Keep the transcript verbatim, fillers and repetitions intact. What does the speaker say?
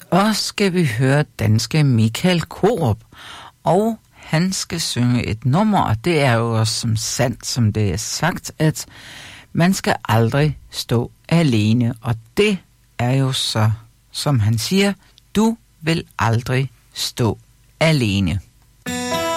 Så skal vi høre danske Michael Korup, og han skal synge et nummer, og det er jo også som sandt, som det er sagt, at man skal aldrig stå alene, og det er jo så, som han siger, du vil aldrig stå alene.